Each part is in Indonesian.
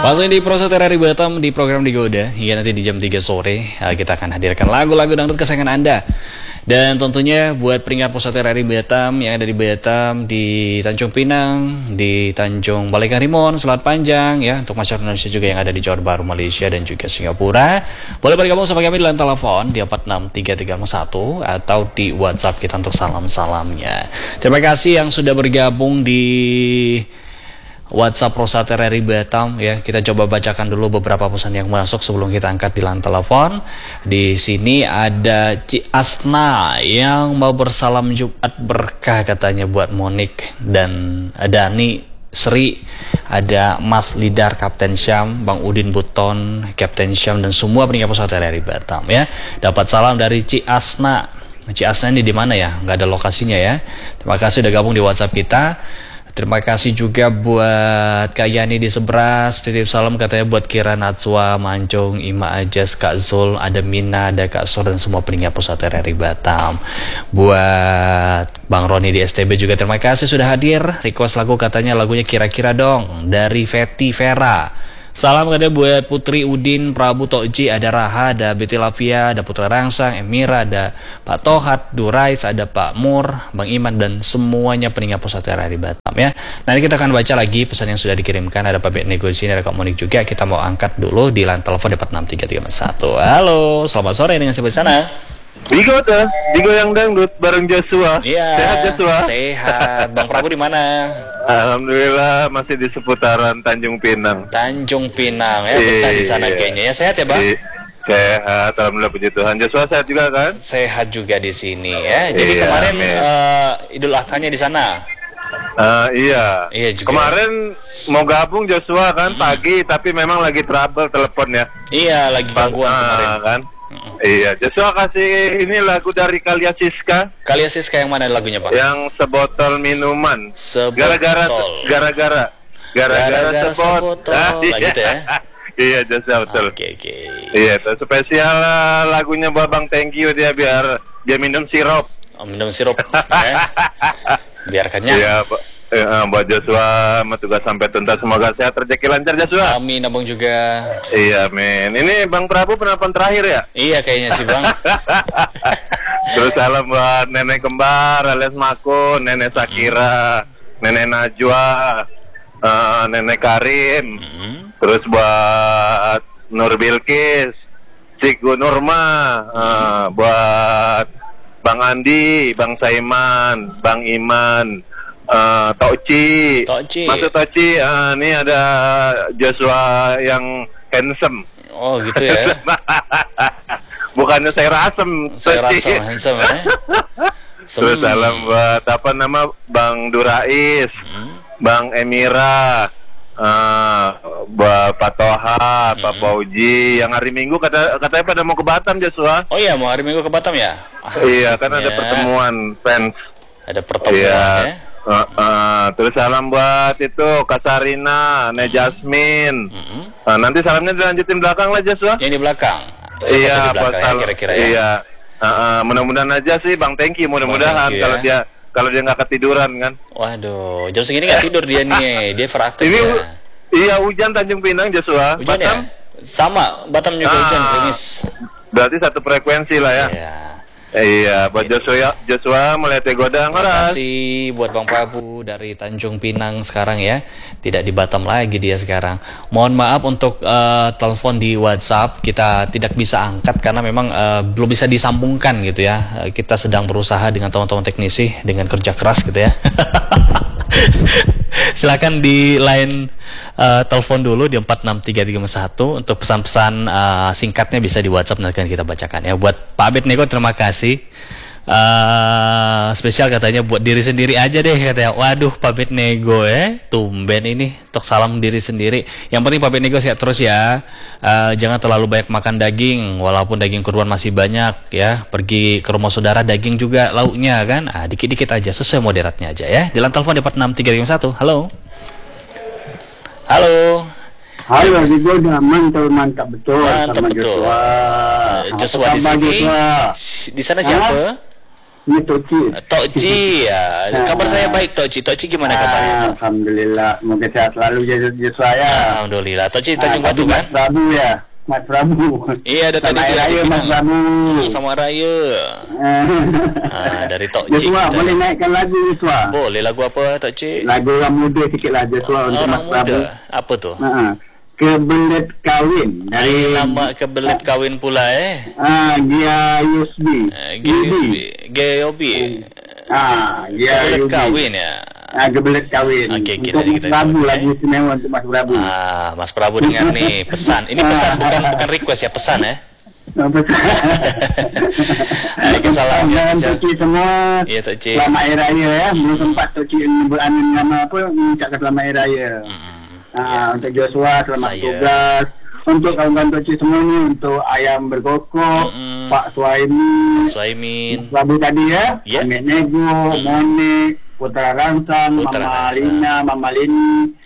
Masih di Pro Terari Batam di program Digoda hingga nanti di jam 3 sore kita akan hadirkan lagu-lagu dangdut kesayangan Anda. Dan tentunya buat peringkat Pro Terari Batam yang ada di Batam, di Tanjung Pinang, di Tanjung Balai Karimun, Selat Panjang ya, untuk masyarakat Indonesia juga yang ada di Johor Bahru, Malaysia dan juga Singapura. Boleh bergabung sama kami di line telepon di 46331 atau di WhatsApp kita untuk salam-salamnya. Terima kasih yang sudah bergabung di WhatsApp Pro Terari Batam ya. Kita coba bacakan dulu beberapa pesan yang masuk sebelum kita angkat di line telepon. Di sini ada Ci Asna yang mau bersalam Jumat berkah katanya buat Monik dan Dani Sri, ada Mas Lidar, Kapten Syam, Bang Udin Buton, Kapten Syam dan semua peringkat Pro Terari Batam ya. Dapat salam dari Ci Asna. Ci Asna ini di mana ya? Nggak ada lokasinya ya. Terima kasih udah gabung di WhatsApp kita. Terima kasih juga buat Kak Yani di Seberas, titip salam katanya buat Kira, Natswa, Mancung, Ima Ajas, Kak Zul, ada Mina, ada Kak Sor dan semua peringkat Pro Terari Batam. Buat Bang Roni di STB juga terima kasih sudah hadir. Request lagu katanya lagunya Kira-kira dong dari Feti Vera. Salam katanya buat Putri Udin, Prabu Tokji, ada Raha, ada Betty Lavia, ada Putra Rangsang, Emira, ada Pak Tohat, Durais, ada Pak Mur, Bang Iman dan semuanya peringkat Pro Terari Batam ya. Nanti kita akan baca lagi pesan yang sudah dikirimkan. Ada Pak Nego di sini, ada Kak Monik juga. Kita mau angkat dulu di line telepon 46331. Halo, selamat sore dengan siapa di sana? Digo yang dangdut bareng Joshua. Iya. Sehat Joshua? Sehat. Bang Prabu di mana? Alhamdulillah masih di seputaran Tanjung Pinang. Tanjung Pinang ya, betah di sana kayaknya ya. Sehat ya, Bang? Sehat, alhamdulillah puji Tuhan. Joshua sehat juga kan? Sehat juga di sini ya. Jadi kemarin Idul Adha-nya di sana. Iya. Iya juga. Kemarin mau gabung Joshua kan pagi, tapi memang lagi trouble telepon ya. Iya, lagi gangguan kemarin kan. Iya, Joshua kasih ini lagu dari Kalia Siska. Kalia Siska yang mana lagunya, Pak? Yang sebotol minuman. Sebotol. Gara-gara sebotol. Gitu ya. Iya, Joshua betul. Oke. Iya, itu spesial lagunya buat Bang, thank you dia biar dia minum sirup. Oh, minum sirup ya. Biar kenyang. Iya, buat Joshua tugas sampai tuntas, semoga sehat rezeki lancar Joshua. Amin, Abang juga. Iya, men. Ini Bang Prabu penelpon terakhir ya? Iya, kayaknya sih, Bang. Terus salam buat nenek kembar alias Makun, nenek Sakira, nenek Najwa, nenek Karim. Terus buat Nur Bilkis, Ciku Nurma, buat Bang Andi, Bang Saiman, Bang Iman, Tokci. Masuk Tokci. Ini ada Joshua yang handsome. Oh gitu ya. Bukannya saya rasem. Saya rasem handsome ya. Terus salam buat apa nama Bang Durais, Bang Emira, Pak Toha, Pak Fauji. Yang hari Minggu katanya pada mau ke Batam Joshua. Oh iya, mau hari Minggu ke Batam ya? Iya, kan ada pertemuan fans. Ada pertemuan ya. Terus salam buat itu Kasarina, Jasmine. Nanti salamnya dilanjutin belakang lah Joshua. Yang di belakang. Iya, kira-kira ya. Iya. Mudah-mudahan aja sih Bang, thank you. Mudah-mudahan kalau dia nggak ketiduran kan. Waduh, jam segini nggak tidur dia nih. Dia beraktif ini ya. Iya, hujan Tanjung Pinang Joshua. Hujan Batam ya? Sama, Batam juga hujan, gerimis. Berarti satu frekuensi lah ya. Iya, buat Joshua mulai tegodang. Terima kasih buat Bang Prabu dari Tanjung Pinang sekarang ya. Tidak di Batam lagi dia sekarang. Mohon maaf untuk telepon di WhatsApp kita tidak bisa angkat karena memang belum bisa disambungkan gitu ya. Kita sedang berusaha dengan teman-teman teknisi dengan kerja keras gitu ya. Silakan di line telepon dulu di 46331 untuk pesan-pesan singkatnya bisa di WhatsApp nanti akan kita bacakan ya. Buat Pak Abed Nego terima kasih. Spesial katanya buat diri sendiri aja deh katanya. Waduh, Pak Bet Nego tumben ini untuk salam diri sendiri. Yang penting Pak Bet Nego sehat terus ya. Jangan terlalu banyak makan daging, walaupun daging kurban masih banyak ya. Pergi ke rumah saudara daging juga lauknya kan. Dikit-dikit aja sesuai moderatnya aja ya. Di line telepon 46331. Halo. Halo, Digo udah mantap betul sama betul. Joshua. Joshua di sini. Di sana siapa? Ini Toci. Tokci ya. Kabar saya baik Tokci. Tokci gimana kabarnya? Alhamdulillah. Semoga sehat selalu Joshua ya. Alhamdulillah. Tokci Tanjung Batu kan? Mas Prabu ya. Mas Prabu. Iya, ada tadi Selamat Raya Mas Prabu. Sama Raya. Dari Tokci. Joshua, boleh naikkan lagu Joshua? Boleh, lagu apa Tokci? Lagu orang muda sikit lah Joshua untuk Mas Prabu. Apa tuh? Kebelet Kawin dari nama Kebelet Kawin pula Gia Yusbi. Geobi. Kebelet Kawin ya. Kebelet Kawin. Oke, untuk Mas Prabu, lagu istimewa untuk Mas Prabu. Mas Prabu dengar nih pesan. Ini pesan bukan request ya, pesan ya. Salam jangan Toci semua. Iya Toci. Selamat Hari Raya ya. Belum sempat Toci beranin nama apa mengucapkan Selamat Hari Raya. Untuk Joshua selamat tugas. Untuk kawan-kawan Toci semua ni, untuk Ayam Berkokok, Pak Suaimin, Prabu tadi ya, Amek Nego, Monik, Putra Rangsang, Mama Lina, Mama Lini,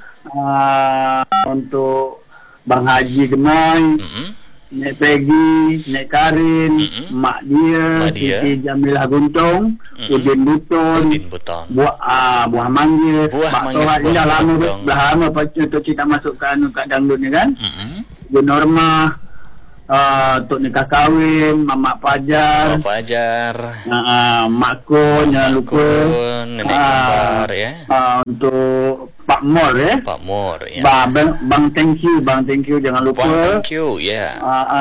untuk Bang Haji Gemai, Nek Peggy, Nek Karin, Mak dia, Siti Jamilah Guntung, Udin Buton, Buah Manggis, Pak Tohat ni dah lama Toci tak masuk ke dangdut ni kan. Bu Norma, Tok Nikah Kawin, Mamak Fajar, Mak Kun, jangan lupa, Nenek Kembar ya. Untuk Pak Mor ya. Pak Mor ya. Bang thank you jangan lupa. Thank you ya.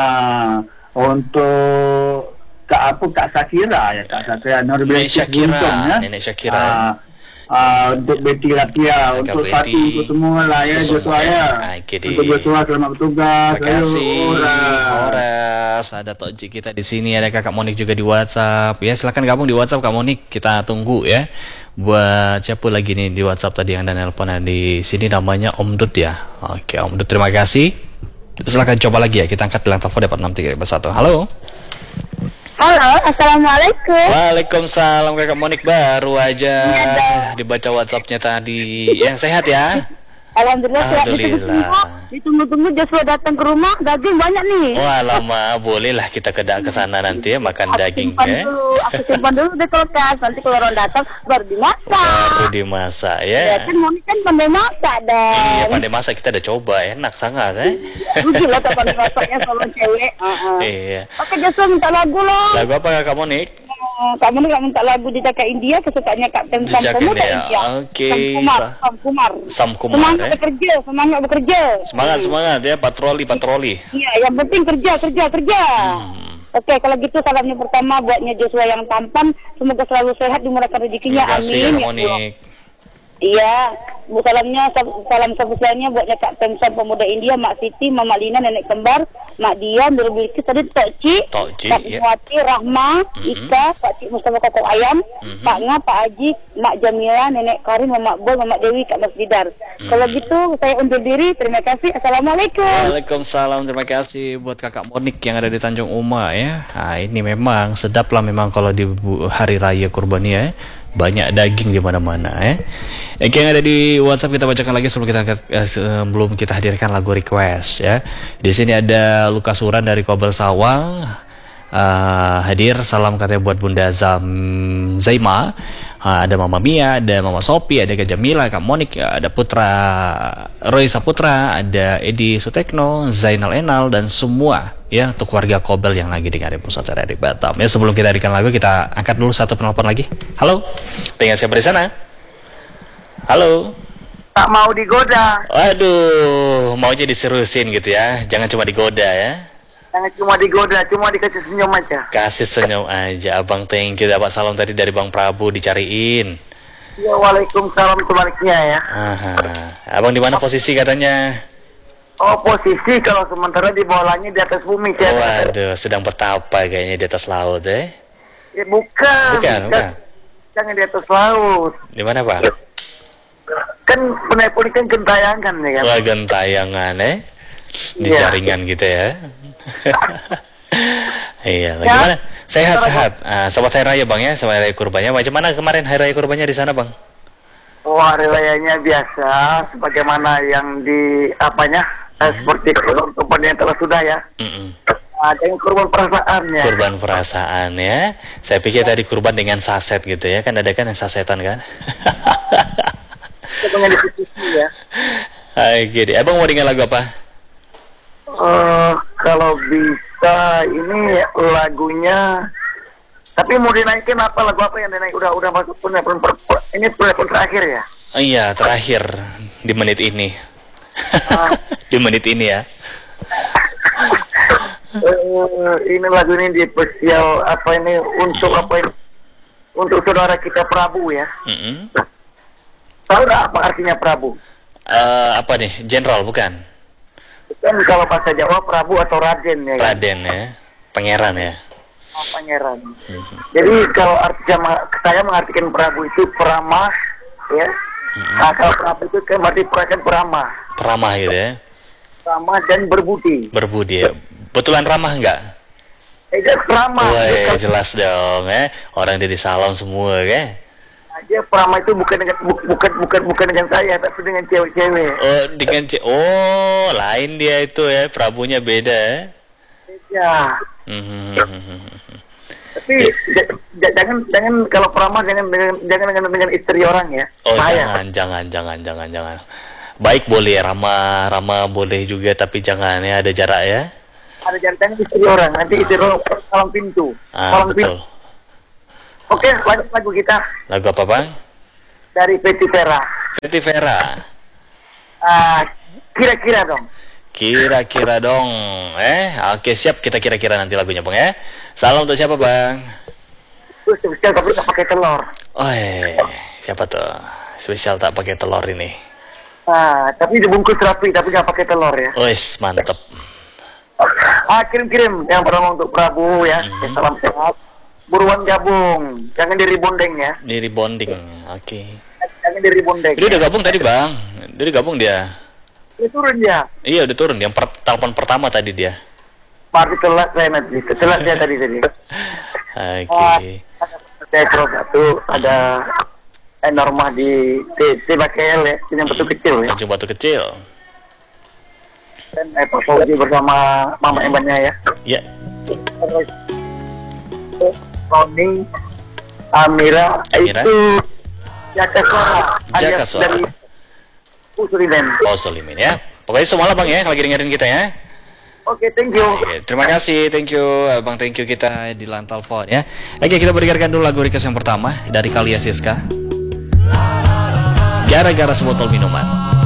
Untuk Kak Sakira ya, Kak Sakira Nenek Syakira, Nenek Syakira. Untuk Betty Ratia, untuk Fatih, untuk semua lah ya Joshua ya. Untuk Joshua selamat bertugas. Terima kasih. Horas, ada Tokci kita di sini, ada Kakak Monik juga di WhatsApp. Ya silakan gabung di WhatsApp Kak Monik, kita tunggu ya. Buat siapa lagi nih di WhatsApp tadi yang ada nelpon di sini namanya Om Dut ya. Oke Om Dut, terima kasih. Silakan coba lagi ya, kita angkat di telepon dapat 63 Halo. Halo, assalamualaikum. Waalaikumsalam Kakak Monik, baru aja dibaca WhatsApp-nya tadi. Yang sehat ya? Alhamdulillah. Ditunggu-tunggu Joshua datang ke rumah, daging banyak nih. Wah lama, bolehlah kita ke sana nanti ya, makan daging ya. Aku simpan dulu di kulkas, nanti kalau orang datang baru dimasak. Ya. Kan Monik kan pandai masak dan. Iya pandai masak, kita udah coba, enak sangat Rugi lah tak pandai masaknya kalau cewek. Iya. Oke Joshua minta lagu loh. Lagu apa Kak Monik? Kak Monik minta lagu di Jaka India, kesukaannya Kapten Sam Pemuda India. Oke. Sam Kumar. Semangat bekerja. Semangat ya, patroli. Iya, yang penting kerja. Oke, kalau gitu salamnya pertama buatnya Joshua yang tampan, semoga selalu sehat, dimurahkan rezekinya. Amin. Terima kasih Monik. Iya, salam spesialnya buatnya Kapten Sam Pemuda India, Mak Siti, Mama Lina, Nenek Kembar, Mak Dian, Nur Bilkis, tadi Tokci, Kak Muati, Rahma, Ika, Pak Cik Mustafa Kokok Ayam, Pak Nga, Pak Haji, Mak Jamila, Nenek Karin, Mama Boy, Mama Dewi, Kak Mas Bidar. Kalau gitu saya undur diri, terima kasih. Assalamualaikum. Waalaikumsalam, terima kasih buat Kakak Monik yang ada di Tanjung Uma ya. Nah, ini memang sedap lah memang kalau di hari raya kurban ya. Banyak daging di mana-mana ya. Yang ada di WhatsApp kita bacakan lagi sebelum kita hadirkan lagu request ya. Di sini ada Lukas Suran dari Kobel Sawang. Hadir salam katanya buat Bunda Zaima, ada Mama Mia, ada Mama Sopi, ada Kak Jamila, Kak Monik, ada Putra Roy Saputra, ada Edi Sutekno, Zainal Enal dan semua ya untuk warga Kobel yang lagi dengerin Pusat Radio Batam. Ya sebelum kita hadirkan lagu, kita angkat dulu satu penelpon lagi. Halo, dengan siapa di sana? Halo. Tak mau digoda. Waduh, maunya diserusin gitu ya, jangan cuma digoda ya. Jangan cuma digoda, cuma dikasih senyum aja. Kasih senyum aja, Abang. Thank you, dapat salam tadi dari Bang Prabu, dicariin. Ya, waalaikumsalam sebaliknya ya. Abang di mana posisi katanya? Oh, posisi kalau sementara di bolanya di atas bumi. Waduh, sedang bertapa kayaknya di atas laut Ya, bukan. Jangan di atas laut. Di mana Pak? Kan penelpon kan gentayangan ya kan? Wah, gentayangan di jaringan gitu ya. Iya, bagaimana? Sehat-sehat. Selamat Hari Raya Bang ya, selamat Hari Raya Kurbannya. Macam mana kemarin Hari Raya Kurbannya di sana Bang? Oh, Hari Rayanya biasa, sebagaimana yang di seperti kurban yang telah sudah ya. Dengan kurban perasaan ya. Kurban perasaan ya. Saya pikir tadi kurban dengan saset gitu ya. Kan ada kan yang sasetan kan. Dengan diskusi ya. Oke deh. Abang mau dengar lagu apa? Kalau bisa ini lagunya, tapi mau dinaikin apa, lagu apa yang dinaik? Udah masuk ini pun terakhir ya? Iya, terakhir di menit ini. Di menit ini ya. Ini lagu ini di spesial apa ini untuk apa ini? Untuk saudara kita Prabu ya. Tahu nggak apa artinya Prabu? Apa nih? Jenderal bukan? Kan kalau bahasa Jawa Prabu atau Raden ya. Raden ya, pangeran ya. Pangeran. Jadi kalau saya mengartikan Prabu itu peramah ya. Nah, kalau Prabu itu kan berarti peramah. Peramah gitu ya. Ramah dan berbudi. Berbudi ya. Betulan ramah enggak? Ramah. Wah, jelas dong ya. Orang dari Salam semua kan. Aja peramah itu bukan dengan saya, tapi dengan cewek-cewek. Oh, dengan lain dia itu ya. Prabunya beda ya. Ya. Tapi jangan kalau peramah jangan dengan istri orang ya. Oh, jangan. Baik boleh ramah boleh juga, tapi jangan ya, ada jarak ya. Ada jarak istri orang, nanti istri orang palang pintu. Betul. Oke, lanjut lagu kita. Lagu apa bang? Dari Betty Vera. Betty Vera. Kira-kira dong. Kira-kira dong. Oke siap, kita kira-kira nanti lagunya bang ya. Salam untuk siapa bang? Spesial tapi tak pakai telur. Siapa tuh? Spesial tak pakai telur ini. Tapi dibungkus rapi, tapi nggak pakai telur ya. Wes mantep. Kirim-kirim yang pertama untuk Prabu ya. Salam sehat. Buruan gabung, jangan di rebonding ya. Di rebonding, oke. Jangan di rebonding. Dia udah gabung tadi bang. Dia udah gabung dia. Udah turun dia. Iya udah turun. Yang telepon pertama tadi dia. Berarti telat saya nanti. Telat dia tadi. Oke. Saya terus satu ada Norma di TBKL ya, Tanjung Batu Kecil ya. Tanjung Batu Kecil. Dan Pak Fauzi bersama Mama Emannya ya. Ya. Roni, Amira, itu Jaka Suara. Jaka Suara. Dari Suliman. Suliman ya. Pokoknya semuanya bang ya, lagi dengerin kita ya. Oke, thank you. Terima kasih, thank you Bang, thank you kita di line telepon ya. Oke, kita mendengarkan dulu lagu request yang pertama dari Kalia Siska. Gara-gara sebotol minuman.